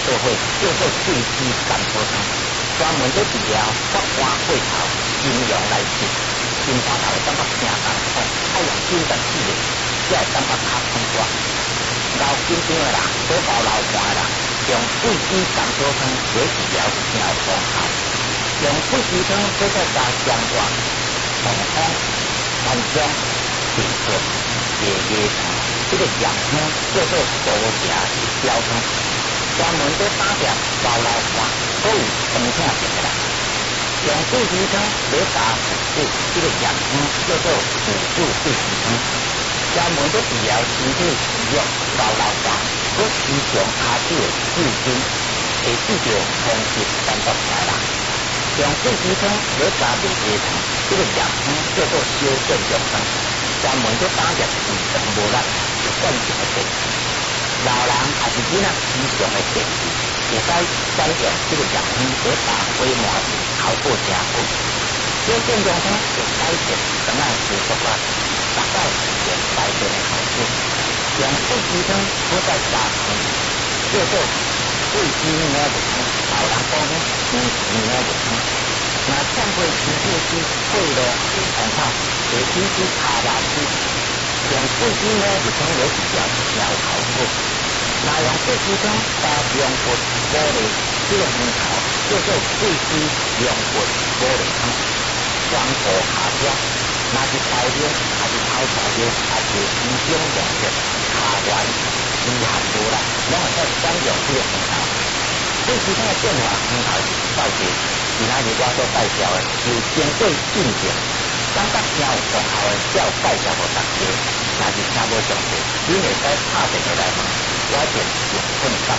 会叫做对基甘草汤，专门在治疗骨关血头、阴阳来治。金花头会感觉疼痛痛，爱用94个，才会感觉较痛快。老紧张的人，所包流汗的人，用对基甘草汤来治疗是真有功效。用对基汤再加姜花、红葱、番姜、桂皮、夜夜汤，这个药汤叫做多茶标汤，专门在打掉包流汗，所有疼痛病的人。用对基汤来加辅助，这个药汤叫做辅助对基汤，专门在治疗身体肌肉包流汗，所需常卡住的旧筋，会治疗风湿感觉起来啦。用对基汤来加绿叶汤，这个药汤叫做修正药汤，专门在打掉胃肠无力、习惯性的病。老人也是囡仔时常的病治，会使选用这个药汤来打回麻痹，效果真好。修正药汤会改善肠仔舒缩力，达到用改善的效果。用对基汤好在加汤，叫做对基奶肉汤，老人讲对基奶肉汤。那像会皮肤肌、肺络、血糖泡、会引起卡拉丝，用对基奶肉汤来治疗是真有效果。那用对基汤加羊骨锅类，这个汤头叫做对基羊骨锅类汤，双股下标，那是材料，还是泡材料，还是几种用的下原稀含无啦，拢会使选用这个汤头。对基汤的变化汤头是到底，今仔日我所介绍的，由经过进行，感觉真有功效的，才有介绍给大家。若是听无详细，你会使打电话来问，我一定用分享。